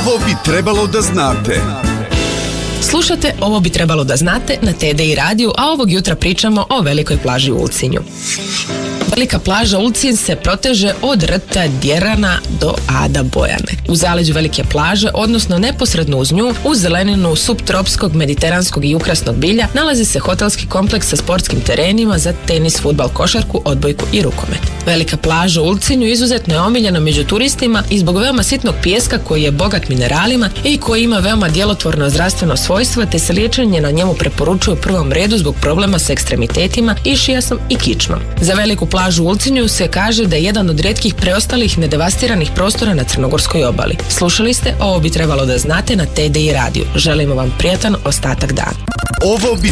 Ovo bi trebalo da znate. Slušate Ovo bi trebalo da znate na TDI radiju, a ovog jutra pričamo o velikoj plaži u Ulcinju. Velika plaža Ulcinj se proteže od rta Djerana do Ada Bojane. U zaleđu Velike plaže, odnosno neposredno uz nju, uz zeleninu suptropskog, mediteranskog i ukrasnog bilja, nalazi se hotelski kompleks sa sportskim terenima za tenis, fudbal, košarku, odbojku i rukomet. Velika plaža u Ulcinju izuzetno je omiljena među turistima i zbog veoma sitnog pijeska koji je bogat mineralima i koji ima veoma djelotvorno zdravstveno svojstvo, te se liječenje na njemu preporučuje u prvom redu zbog problema sa ekstremitetima, išijasom i kičmom. Za Veliku plažu u Ulcinju se kaže da je jedan od rijetkih preostalih nedevastiranih prostora na Crnogorskoj obali. Slušali ste Ovo bi trebalo da znate na TDI radiju. Želimo vam prijatan ostatak dana. Ovo bi